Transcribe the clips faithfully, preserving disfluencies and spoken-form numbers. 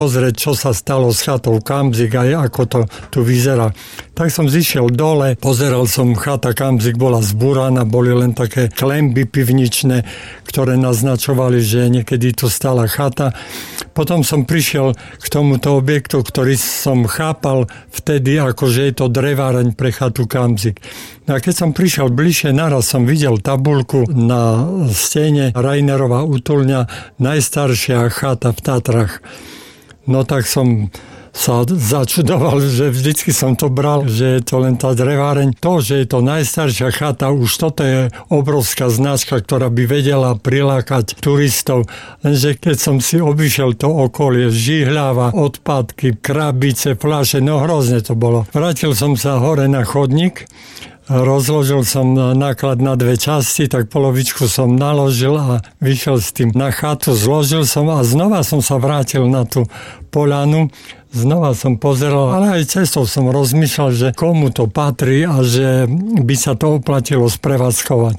pozrieť, čo sa stalo s chatou Kamzik a ako to tu vyzerá. Tak som zišiel dole, pozeral som, chata Kamzik bola zbúraná, boli len také klemby pivničné, ktoré naznačovali, že niekedy tu stála chata. Potom som prišiel k tomuto objektu, ktorý som chápal vtedy, ako že je to dreváreň pre chatu Kamzik. No a keď som prišiel bližšie, naraz som videl tabuľku na stene Rainerova útulňa, najstaršia chata v Tatrach. No tak som sa začudoval, že vždycky som to bral, že je to len tá dreváreň. To, že je to najstaršia chata, už toto je obrovská značka, ktorá by vedela prilákať turistov. Lenže keď som si obišiel to okolie, žihľava, odpadky, krabice, fľaše, no hrozne to bolo. Vrátil som sa hore na chodník, rozložil som náklad na dve časti, tak polovičku som naložil a vyšiel s tým na chatu, zložil som a znova som sa vrátil na tú poľanu. Znova som pozeral, ale aj cestou som rozmýšľal, že komu to patrí a že by sa to oplatilo sprevádzkovať.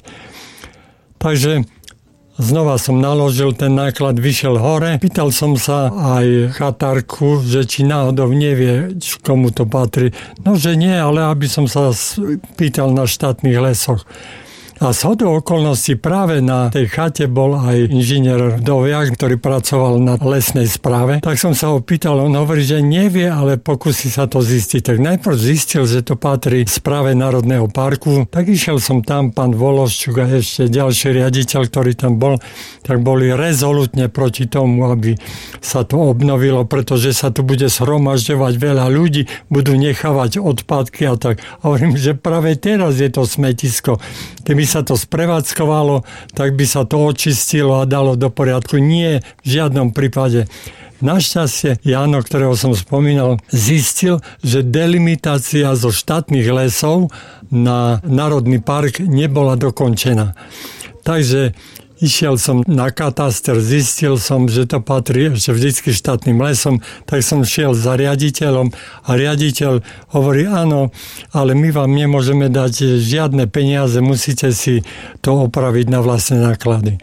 Takže znova som naložil ten náklad, vyšiel hore. Pýtal som sa aj chatárku, že či náhodou nevie, komu to patrí. No, že nie, ale aby som sa pýtal na štátnych lesoch. A zhodou okolností práve na tej chate bol aj inžinier Doviak, ktorý pracoval na lesnej správe. Tak som sa ho pýtal, on hovorí, že nevie, ale pokusí sa to zistiť. Tak najprv zistil, že to patrí správe Národného parku. Tak išiel som tam, pán Vološčuk a ešte ďalší riaditeľ, ktorý tam bol, tak boli rezolutne proti tomu, aby sa to obnovilo, pretože sa tu bude zhromažďovať veľa ľudí, budú nechávať odpadky a tak. A hovorím, že práve teraz je to smetisko. Keby sa to sprevádzkovalo, tak by sa to očistilo a dalo do poriadku. Nie, v žiadnom prípade. Našťastie Jano, ktorého som spomínal, zistil, že delimitácia zo štátnych lesov na Národný park nebola dokončená. Takže išiel som na kataster, zistil som, že to patrí ešte vždycky štátnym lesom, tak som šiel za riaditeľom a riaditeľ hovorí, áno, ale my vám nemôžeme dať žiadne peniaze, musíte si to opraviť na vlastné náklady.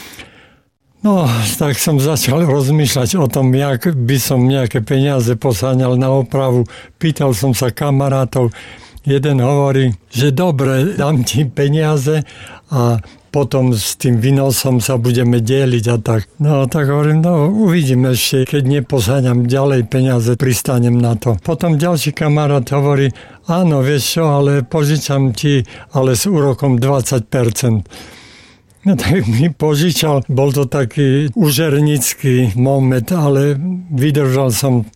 No, tak som začal rozmýšľať o tom, jak by som nejaké peniaze posáňal na opravu. Pýtal som sa kamarátov, jeden hovorí, že dobre, dám ti peniaze a potom s tým výnosom sa budeme deliť a tak. No tak hovorím, no uvidím ešte, keď neposáňam ďalej peniaze, pristanem na to. Potom ďalší kamarát hovorí, áno, vieš čo, ale požičam ti, ale s úrokom dvadsať percent. No tak mi požičal, bol to taký užernický moment, ale vydržal som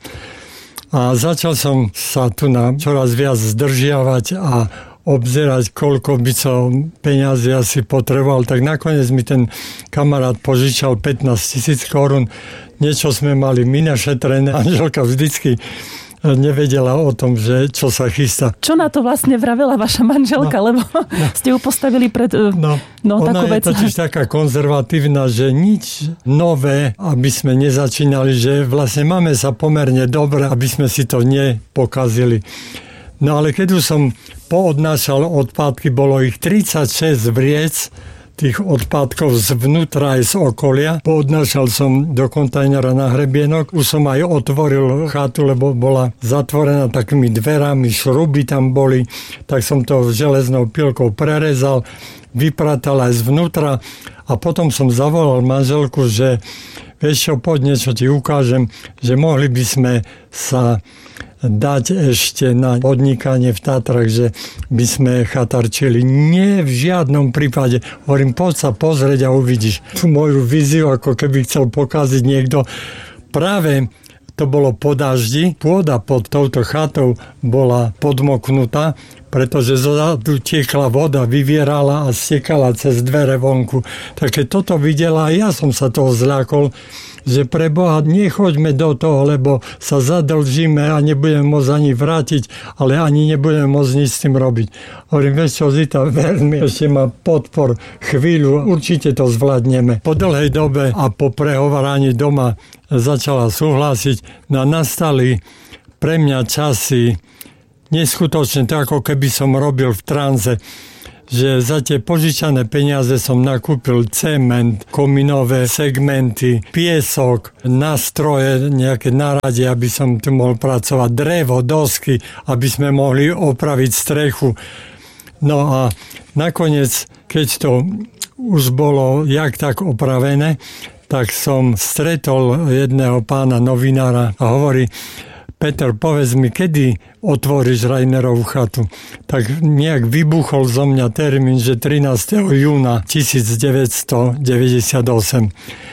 a začal som sa tu na čoraz viac zdržiavať a obzerať, koľko by som peniazy asi potreboval. Tak nakoniec mi ten kamarát požičal pätnásť tisíc korún. Niečo sme mali my našetrené. Anželka vždycky nevedela o tom, že čo sa chystá. Čo na to vlastne vravela vaša manželka, no, lebo no, ste ju postavili pred no, no, takú vec. Ona je totiž taká konzervatívna, že nič nové, aby sme nezačínali, že vlastne máme sa pomerne dobre, aby sme si to nepokazili. No ale keď už som poodnášal odpadky, bolo ich tridsaťšesť vriec tých odpadkov zvnútra aj z okolia. Poodnášal som do kontajnera na hrebienok. Už som aj otvoril chatu, lebo bola zatvorená takými dverami, šruby tam boli. Tak som to železnou pilkou prerezal, vypratal aj zvnútra a potom som zavolal manželku, že vieš čo, poď niečo ti ukážem, že mohli by sme sa dať ešte na podnikanie v Tatrach, že by sme chatarčili. Nie, v žiadnom prípade. Hovorím, poď sa pozrieť a uvidíš tú moju víziu, ako keby chcel pokaziť niekto. Práve to bolo po daždi. Pôda pod touto chatou bola podmoknutá, pretože zozadu tiekla voda, vyvierala a stekala cez dvere vonku. Tak keď toto videla, ja som sa toho zľakol, že pre Boha nechoďme do toho, lebo sa zadlžíme a nebudeme môcť ani vrátiť, ale ani nebudeme môcť nič s tým robiť. Hovorím, vieš čo, Zita, veľmi ešte má podpor chvíľu, určite to zvládneme. Po dlhej dobe a po prehováraní doma začala súhlasiť, no nastali pre mňa časy neskutočne, tak ako keby som robil v tranze. že za tie požičané peniaze som nakúpil cement, kominové segmenty, piesok, nástroje, nejaké náradie, aby som tu mohol pracovať, drevo, dosky, aby sme mohli opraviť strechu. No a nakoniec, keď to už bolo jak tak opravené, tak som stretol jedného pána novinára a hovorí: Peter, povedz mi, kedy otvoríš Rainerovú chatu? Tak nejak vybuchol zo mňa termín, že trinásteho júna devätnásťstodeväťdesiatosem.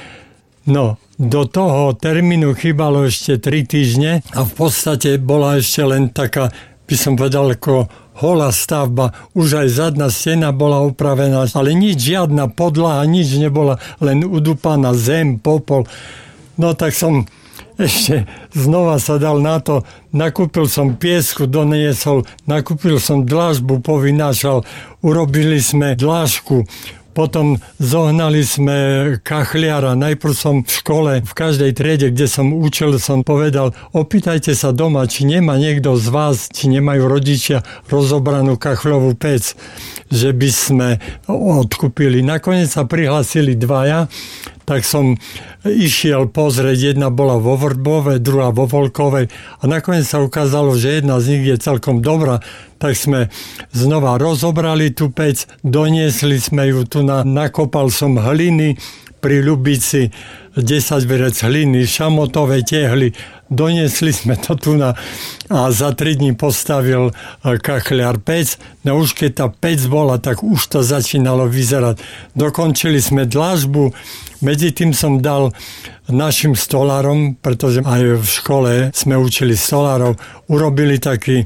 No, do toho termínu chýbalo ešte tri týždne a v podstate bola ešte len taká, by som povedal, ako holá stavba, už aj zadná stena bola upravená, ale nič, žiadna podlaha, nič nebola, len udupaná zem, popol. No tak som ešte znova sa dal na to, nakúpil som piesku, doniesol, nakúpil som dlažbu, povynášal, urobili sme dlažku, potom zohnali sme kachliara. Najprv som v škole, v každej triede, kde som učil, som povedal: opýtajte sa doma, či nemá niekto z vás, či nemajú rodičia rozobranú kachľovú pec, že by sme odkúpili. Nakoniec sa prihlásili dvaja, tak som išiel pozrieť, jedna bola vo Vrbove, druhá vo Volkovej a nakoniec sa ukázalo, že jedna z nich je celkom dobrá, tak sme znova rozobrali tú pec, doniesli sme ju tu, na, nakopal som hliny pri Ľubici, desať verec hliny, šamotové tehly, doniesli sme to tu na, a za tri dní postavil kachliar pec. No už keď tá pec bola, tak už to začínalo vyzerať. Dokončili sme dlažbu, medzi tým som dal našim stolárom, pretože aj v škole sme učili stolárov, urobili taký,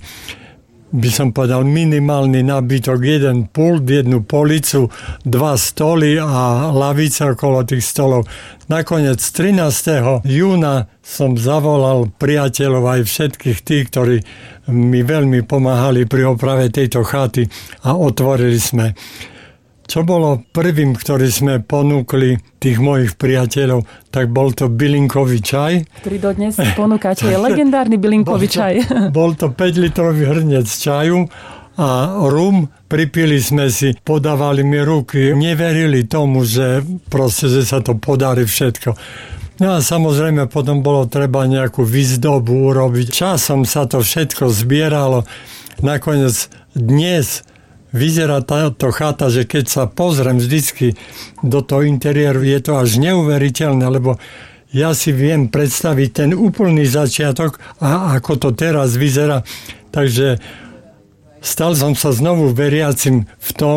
by som povedal, minimálny nábytok, jeden pult, jednu policu, dva stoly a lavice okolo tých stolov. Nakoniec trinásteho júna som zavolal priateľov aj všetkých tých, ktorí mi veľmi pomáhali pri oprave tejto chaty a otvorili sme. Čo bolo prvým, ktorý sme ponúkli tých mojich priateľov, tak bol to bylinkový čaj. Ktorý dodnes ponúkate, je legendárny bylinkový čaj. Bol to päť litrový hrniec čaju a rum. Pripili sme si, podávali mi ruky. Neverili tomu, že proste, že sa to podarí všetko. No a samozrejme potom bolo treba nejakú výzdobu urobiť. Časom sa to všetko zbieralo. Nakoniec dnes vyzerá táto chata, že keď sa pozriem vždycky do toho interiéru, je to až neuveriteľné, lebo ja si viem predstaviť ten úplný začiatok a ako to teraz vyzerá. Takže stal som sa znovu veriacim v tom,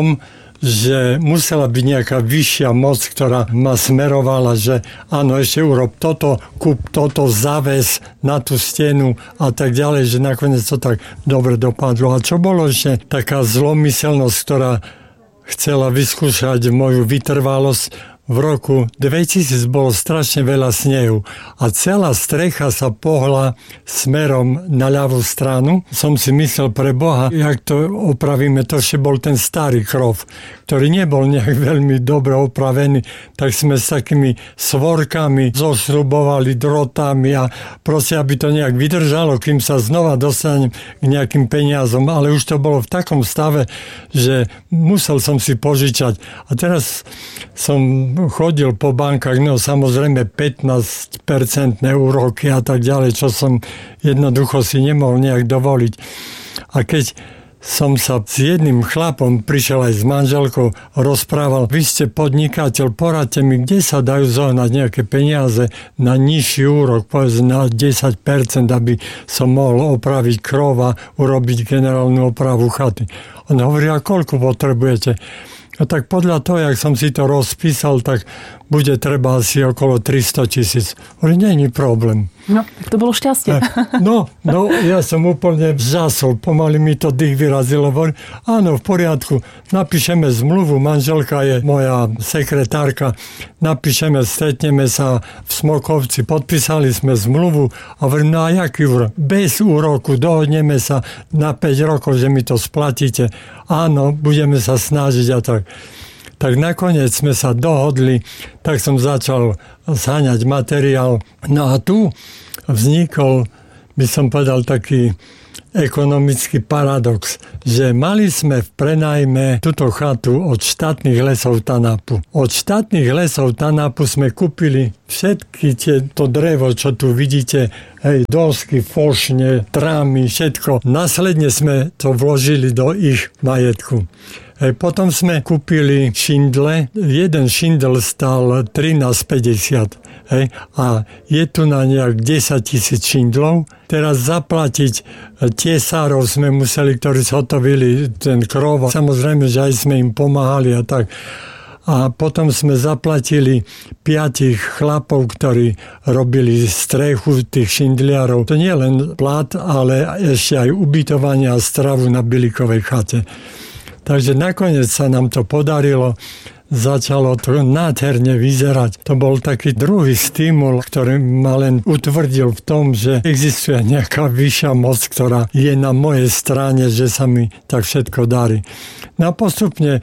že musela byť nejaká vyššia moc, ktorá ma smerovala, že áno, ešte urob toto, kúp toto, zaves na tú stenu a tak ďalej, že nakoniec to tak dobre dopadlo. A čo bolo ešte taká zlomyselnosť, ktorá chcela vyskúšať moju vytrvalosť? V roku dvetisíc bolo strašne veľa snehu a celá strecha sa pohla smerom na ľavú stranu. Som si myslel, pre Boha, jak to opravíme, to ešte bol ten starý krov, ktorý nebol nejak veľmi dobre opravený, tak sme s takými svorkami zošrubovali drotami a proste, aby to nejak vydržalo, kým sa znova dostanem k nejakým peniazom, ale už to bolo v takom stave, že musel som si požičať. A teraz som chodil po bankách, no samozrejme pätnásť percent úroky a tak ďalej, čo som jednoducho si nemohol nejak dovoliť. A keď som sa s jedným chlapom, prišiel aj s manželkou, rozprával: vy ste podnikateľ, poradte mi, kde sa dajú zohnať nejaké peniaze na nižší úrok, povedzme na desať percent, aby som mohol opraviť krov a urobiť generálnu opravu chaty. On hovorí: a koľko potrebujete? A tak podľa toho, jak som si to rozpísal, tak bude treba asi okolo tristo tisíc. Hovorí, nie je problém. No, tak to bolo šťastie. No, no, ja som úplne žasol, pomaly mi to dých vyrazilo. Hovorí, áno, v poriadku, napíšeme zmluvu, manželka je moja sekretárka, napíšeme, stretneme sa v Smokovci, podpísali sme zmluvu a hovorím, no a jaký úrok? Bez úroku, dohodneme sa na päť rokov, že mi to splatíte. Áno, budeme sa snažiť a tak. Tak nakoniec sme sa dohodli, tak som začal zháňať materiál. No a tu vznikol by som povedal, taký ekonomický paradox, že mali sme v prenajme túto chatu od štátnych lesov Tanapu. Od štátnych lesov Tanapu sme kúpili všetky to drevo, čo tu vidíte, hej, dosky, fošne, trámy, všetko. Následne sme to vložili do ich majetku. Hej, potom sme kúpili šindle. Jeden šindel stál trinásť päťdesiat. Hej, a je tu na nejak desať tisíc šindlov. Teraz zaplatiť tesárov sme museli, ktorí zhotovili ten krov. Samozrejme, že aj sme im pomáhali a tak. A potom sme zaplatili piatich chlapov, ktorí robili strechu tých šindliarov. To nie len plat, ale ešte aj ubytovanie a stravu na Bilikovej chate. Takže nakoniec sa nám to podarilo. Začalo to nádherne vyzerať. To bol taký druhý stimul, ktorý ma len utvrdil v tom, že existuje nejaká vyššia moc, ktorá je na mojej strane, že sa mi tak všetko darí. No a postupne,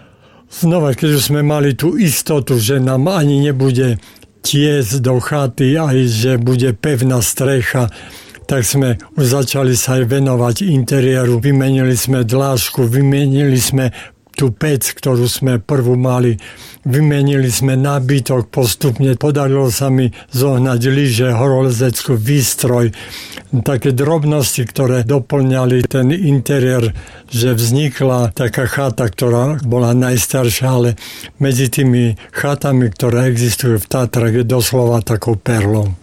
znova, keď už sme mali tú istotu, že nám ani nebude tiesť do chaty, aj že bude pevná strecha, tak sme už začali sa aj venovať interiéru. Vymenili sme dlážku, vymenili sme tú pec, ktorú sme prvú mali. Vymenili sme nábytok postupne. Podarilo sa mi zohnať lyže, horolezeckú výstroj. Také drobnosti, ktoré doplňali ten interiér, že vznikla taká chata, ktorá bola najstaršia, ale medzi tými chatami, ktoré existujú v Tatrach, je doslova takou perlou.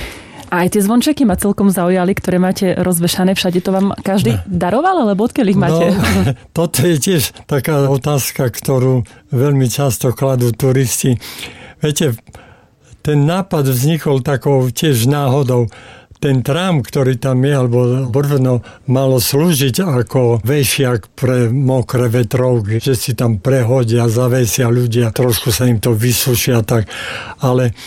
A aj tie zvončeky ma celkom zaujali, ktoré máte rozvešané všade. To vám každý daroval, alebo odkiaľ ich máte? No, toto je tiež taká otázka, ktorú veľmi často kladú turisti. Viete, ten nápad vznikol takou tiež náhodou. Ten trám, ktorý tam je, alebo brvno, malo slúžiť ako vešiak pre mokré vetrovky, že si tam prehodia, zavesia ľudia, trošku sa im to vysušia tak. Ale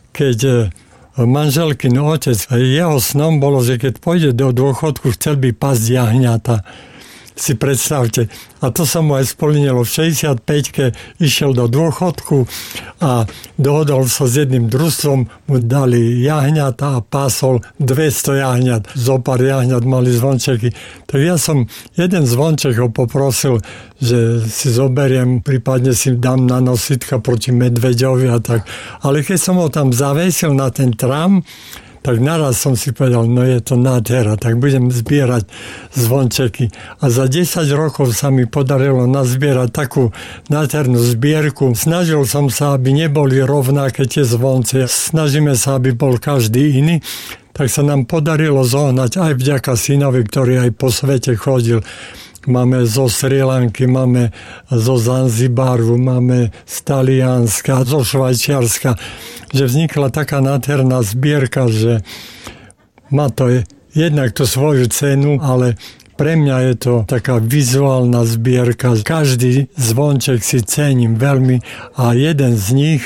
keď manželkin otec, jeho snom bolo, že keď pôjde do dôchodku, chcel by pasť jahňata. Si predstavte. A to sa mu aj splnilo. V šesťdesiatpäťke išiel do dôchodku a dohodol sa s jedným družstvom, mu dali jahňata a pásol dvesto jahňat. Zopár jahňat mali zvončeky. Tak ja som jeden zvonček ho poprosil, že si zoberiem, prípadne si dám na nositka proti medveďovi a tak. Ale keď som ho tam zavesil na ten trám, tak naraz som si povedal, no je to nádhera, tak budem zbierať zvončeky. A za desať rokov sa mi podarilo nazbierať takú nádhernú zbierku. Snažil som sa, aby neboli rovnaké tie zvonce. Snažíme sa, aby bol každý iný. Tak sa nám podarilo zohnať aj vďaka synovi, ktorý aj po svete chodil. Máme zo Sri Lanky, máme zo Zanzibaru, máme z Talianska, zo Švajčiarska, že vznikla taká nádherná zbierka, že má to jednak tú svoju cenu, ale pre mňa je to taká vizuálna zbierka. Každý zvonček si cením veľmi a jeden z nich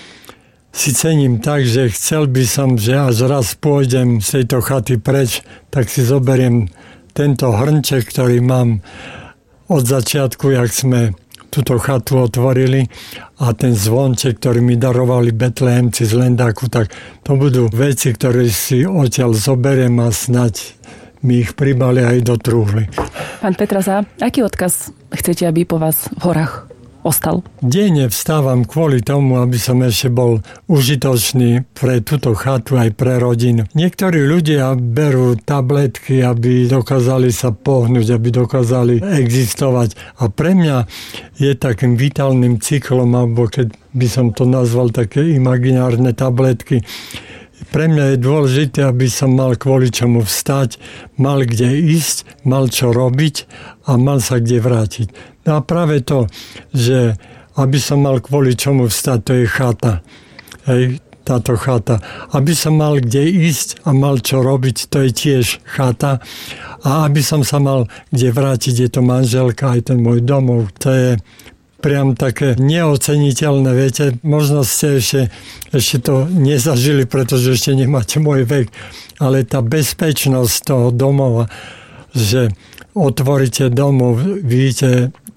si cením tak, že chcel by som, že až raz pôjdem z tejto chaty preč, tak si zoberiem tento hrnček, ktorý mám od začiatku, jak sme túto chatu otvorili, a ten zvonček, ktorý mi darovali Betlehemci z Lendáku, tak to budú veci, ktoré si odtiaľ zoberiem a snať mi ich pribali aj do trúhly. Pán Petraza, aký odkaz chcete, aby po vás v horách ostal? Denne vstávam kvôli tomu, aby som ešte bol užitočný pre túto chatu aj pre rodinu. Niektorí ľudia berú tabletky, aby dokázali sa pohnúť, aby dokázali existovať. A pre mňa je takým vitálnym cyklom, alebo keď by som to nazval také imaginárne tabletky, pre mňa je dôležité, aby som mal kvôli čomu vstať, mal kde ísť, mal čo robiť a mal sa kde vrátiť. No a práve to, že aby som mal kvôli čomu vstať, to je chata. Hej, táto chata. Aby som mal kde ísť a mal čo robiť, to je tiež chata. A aby som sa mal kde vrátiť, je to manželka, aj ten môj domov. To je priam také neoceniteľné, viete, možno ste ešte, ešte to nezažili, pretože ešte nemáte môj vek, ale tá bezpečnosť toho domova, že otvoríte domov, vidíte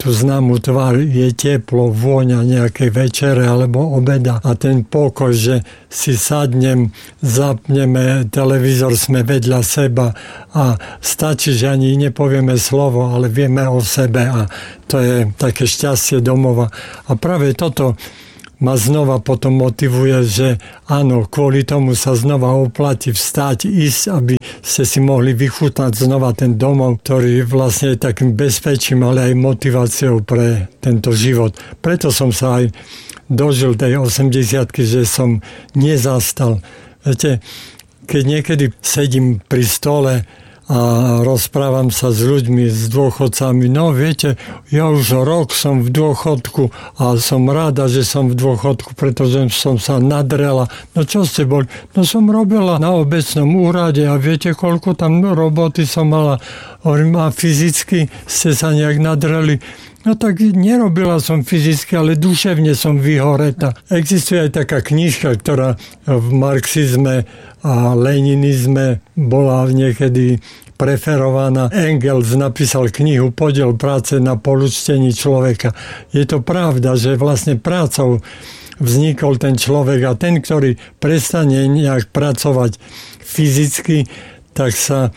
tú známu tvár, je teplo, vôňa nejakej večere alebo obeda a ten pokoj, že si sadnem, zapneme televízor, sme vedľa seba a stačí, že ani nepovieme slovo, ale vieme o sebe a to je také šťastie domova. A práve toto ma znova potom motivuje, že áno, kvôli tomu sa znova oplatí vstať, ísť, aby ste si mohli vychutnať znova ten domov, ktorý vlastne je takým bezpečím, ale aj motiváciou pre tento život. Preto som sa aj dožil tej osemdesiatky, že som nezastal. Viete, keď niekedy sedím pri stole a rozprávam sa s ľuďmi, s dôchodcami. No viete, ja už rok som v dôchodku a som ráda, že som v dôchodku, pretože som sa nadrela. No čo ste boli? No som robila na obecnom úrade a viete, koľko tam roboty som mala. Hovorím, a fyzicky ste sa nejak nadreli. No tak nerobila som fyzicky, ale duševne som vyhoretá. Existuje aj taká knižka, ktorá v marxizme a leninizme bola niekedy preferovaná. Engels napísal knihu Podiel práce na polúčtení človeka. Je to pravda, že vlastne prácou vznikol ten človek a ten, ktorý prestane nejak pracovať fyzicky, tak sa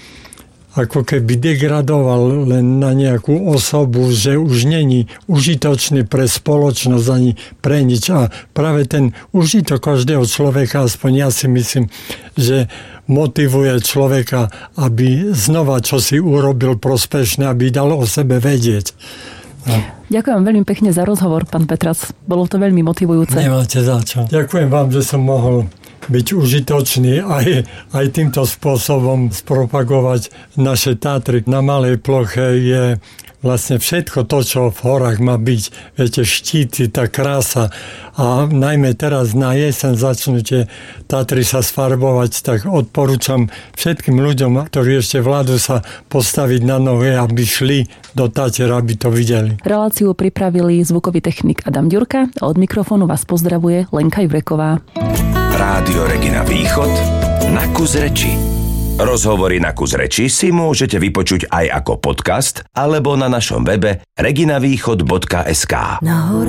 ako keby degradoval len na nejakú osobu, že už není užitočný pre spoločnosť ani pre nič. A práve ten užitok každého človeka, aspoň ja si myslím, že motivuje človeka, aby znova čosi urobil prospešné, aby dal o sebe vedieť. No. Ďakujem veľmi pekne za rozhovor, pán Petrac. Bolo to veľmi motivujúce. Nemáte za čo. Ďakujem vám, že som mohol byť užitočný aj, aj týmto spôsobom spropagovať naše Tatry. Na malej ploche je vlastne všetko to, čo v horách má byť. Viete, štíty, tá krása. A najmä teraz na jeseň začnú tie Tatry sa sfarbovať, tak odporúčam všetkým ľuďom, ktorí ešte vládu sa postaviť na nohy, aby šli do Tatier, aby to videli. Reláciu pripravili zvukový technik Adam Ďurka a od mikrofónu vás pozdravuje Lenka Jureková. Rádio Regina Východ na kus reči. Rozhovory na kus reči si môžete vypočuť aj ako podcast alebo na našom webe reginavýchod bodka es ká.